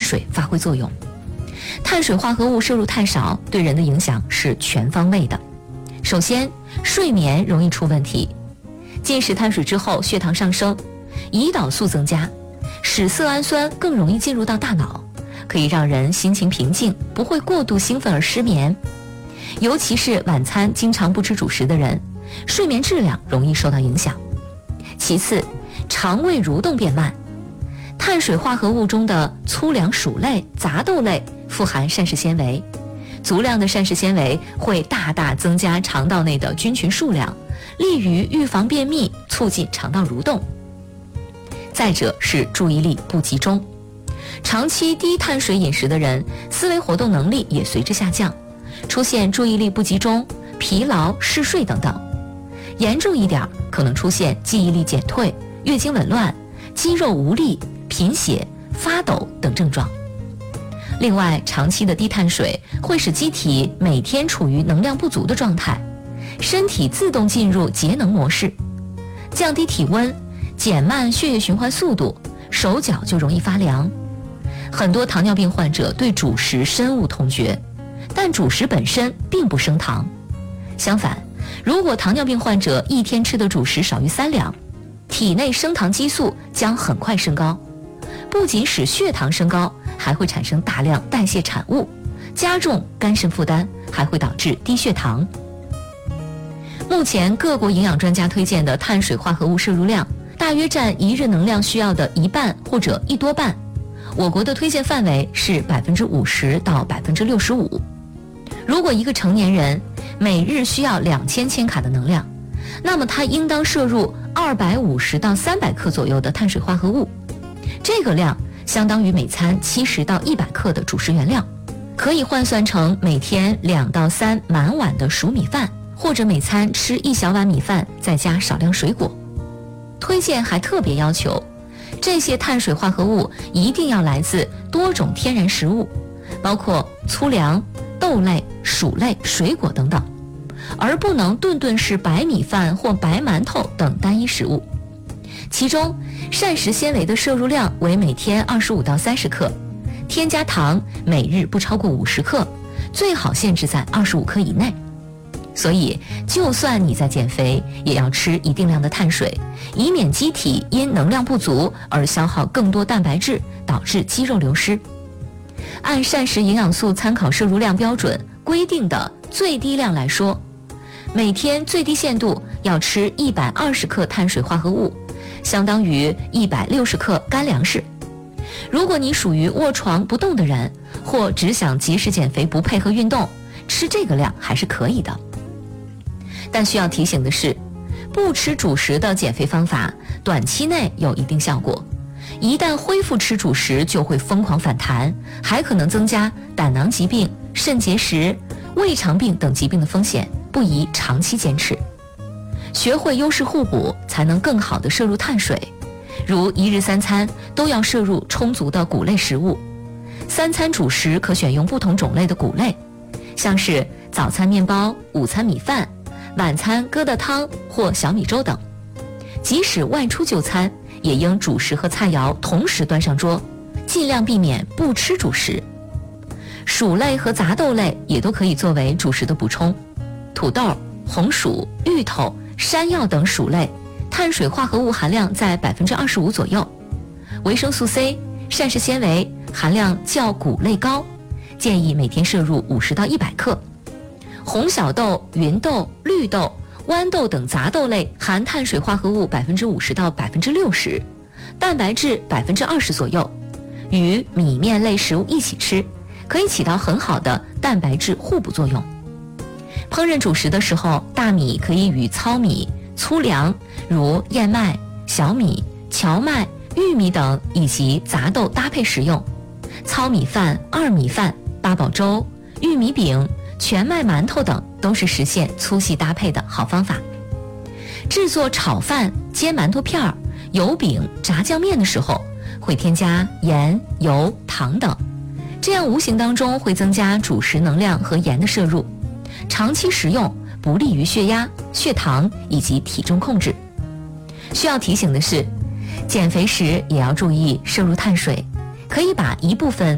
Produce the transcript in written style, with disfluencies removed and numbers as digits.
水发挥作用。碳水化合物摄入太少，对人的影响是全方位的。首先，睡眠容易出问题。进食碳水之后，血糖上升，胰岛素增加，使色氨酸更容易进入到大脑，可以让人心情平静，不会过度兴奋而失眠。尤其是晚餐经常不吃主食的人，睡眠质量容易受到影响。其次，肠胃蠕动变慢。碳水化合物中的粗粮薯类、杂豆类富含膳食纤维，足量的膳食纤维会大大增加肠道内的菌群数量，利于预防便秘，促进肠道蠕动。再者是注意力不集中，长期低碳水饮食的人，思维活动能力也随之下降，出现注意力不集中、疲劳、嗜睡等等。严重一点，可能出现记忆力减退、月经紊乱、肌肉无力、贫血、发抖等症状。另外，长期的低碳水会使机体每天处于能量不足的状态，身体自动进入节能模式，降低体温，减慢血液循环速度，手脚就容易发凉。很多糖尿病患者对主食深恶痛绝，但主食本身并不升糖。相反，如果糖尿病患者一天吃的主食少于3两，体内升糖激素将很快升高，不仅使血糖升高，还会产生大量代谢产物，加重肝肾负担，还会导致低血糖。目前各国营养专家推荐的碳水化合物摄入量大约占一日能量需要的1半或者1多半，我国的推荐范围是50%到65%。如果一个成年人每日需要2000千卡的能量，那么他应当摄入250到300克左右的碳水化合物，这个量相当于每餐70到100克的主食原料，可以换算成每天2到3满碗的熟米饭，或者每餐吃1小碗米饭，再加少量水果。推荐还特别要求，这些碳水化合物一定要来自多种天然食物，包括粗粮、豆类、薯类、水果等等，而不能顿顿是白米饭或白馒头等单一食物。其中，膳食纤维的摄入量为每天25到30克，添加糖每日不超过50克，最好限制在25克以内。所以，就算你在减肥，也要吃一定量的碳水，以免机体因能量不足而消耗更多蛋白质，导致肌肉流失。按膳食营养素参考摄入量标准规定的最低量来说，每天最低限度要吃120克碳水化合物，相当于160克干粮食。如果你属于卧床不动的人，或只想及时减肥不配合运动，吃这个量还是可以的。但需要提醒的是，不吃主食的减肥方法短期内有一定效果，一旦恢复吃主食就会疯狂反弹，还可能增加胆囊疾病、肾结石、胃肠病等疾病的风险，不宜长期坚持。学会优势互补，才能更好地摄入碳水，如1日3餐都要摄入充足的谷类食物，3餐主食可选用不同种类的谷类，像是早餐面包、午餐米饭、晚餐疙瘩汤或小米粥等。即使外出就餐，也应主食和菜肴同时端上桌，尽量避免不吃主食。薯类和杂豆类也都可以作为主食的补充，土豆、红薯、芋头、山药等薯类，碳水化合物含量在25%左右，维生素 C、膳食纤维含量较谷类高，建议每天摄入50到100克。红小豆、芸豆、绿豆、豌豆等杂豆类含碳水化合物50%到60%，蛋白质20%左右，与米面类食物一起吃，可以起到很好的蛋白质互补作用。烹饪主食的时候，大米可以与糙米、粗粮如燕麦、小米、荞麦、玉米等以及杂豆搭配食用。糙米饭、二米饭、八宝粥、玉米饼、全麦馒头等都是实现粗细搭配的好方法。制作炒饭、煎馒头片、油饼、炸酱面的时候，会添加盐、油、糖等，这样无形当中会增加主食能量和盐的摄入，长期食用不利于血压、血糖以及体重控制。需要提醒的是，减肥时也要注意摄入碳水，可以把一部分